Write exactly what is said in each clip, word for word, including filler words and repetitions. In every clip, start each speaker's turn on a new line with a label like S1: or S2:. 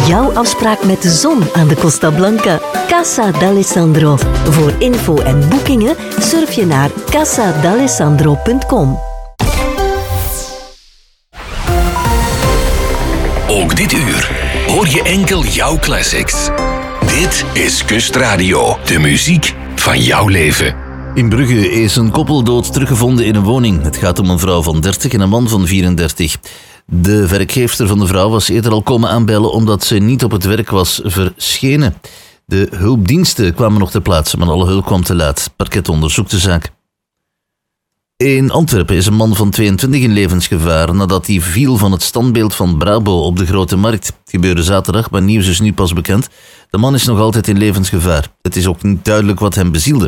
S1: Jouw afspraak met de zon aan de Costa Blanca. Casa d'Alessandro. Voor info en boekingen surf je naar casa d'alessandro punt com.
S2: Ook dit uur hoor je enkel jouw classics. Dit is Kustradio, de muziek van jouw leven.
S3: In Brugge is een koppel dood teruggevonden in een woning. Het gaat om een vrouw van dertig en een man van vierendertig. De werkgeefster van de vrouw was eerder al komen aanbellen omdat ze niet op het werk was verschenen. De hulpdiensten kwamen nog ter plaatse, maar alle hulp kwam te laat. Parket onderzoekt de zaak. In Antwerpen is een man van tweeëntwintig in levensgevaar nadat hij viel van het standbeeld van Brabo op de Grote Markt. Het gebeurde zaterdag, maar nieuws is nu pas bekend. De man is nog altijd in levensgevaar. Het is ook niet duidelijk wat hem bezielde.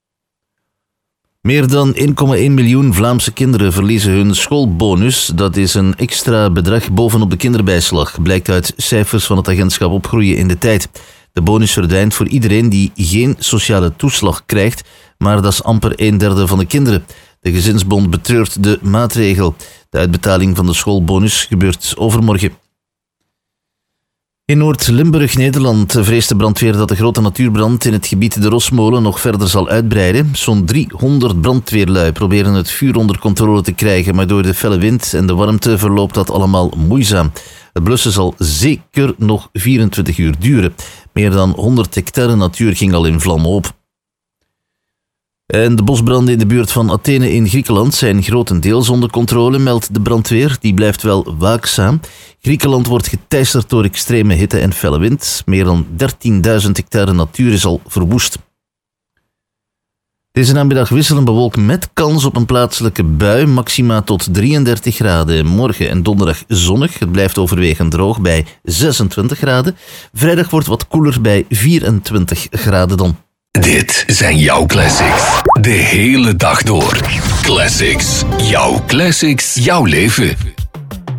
S3: Meer dan één komma één miljoen Vlaamse kinderen verliezen hun schoolbonus. Dat is een extra bedrag bovenop de kinderbijslag, blijkt uit cijfers van het agentschap Opgroeien in de Tijd. De bonus verdwijnt voor iedereen die geen sociale toeslag krijgt, maar dat is amper een derde van de kinderen. De Gezinsbond betreurt de maatregel. De uitbetaling van de schoolbonus gebeurt overmorgen. In Noord-Limburg, Nederland, vreest de brandweer dat de grote natuurbrand in het gebied de Rosmolen nog verder zal uitbreiden. Zo'n driehonderd brandweerlui proberen het vuur onder controle te krijgen, maar door de felle wind en de warmte verloopt dat allemaal moeizaam. Het blussen zal zeker nog vierentwintig uur duren. Meer dan honderd hectare natuur ging al in vlammen op. En de bosbranden in de buurt van Athene in Griekenland zijn grotendeels onder controle, meldt de brandweer. Die blijft wel waakzaam. Griekenland wordt geteisterd door extreme hitte en felle wind. Meer dan dertienduizend hectare natuur is al verwoest. Deze namiddag wisselend bewolkt met kans op een plaatselijke bui, maxima tot drieëndertig graden. Morgen en donderdag zonnig, het blijft overwegend droog bij zesentwintig graden. Vrijdag wordt wat koeler bij vierentwintig graden dan.
S2: Dit zijn jouw classics. De hele dag door. Classics. Jouw classics. Jouw leven.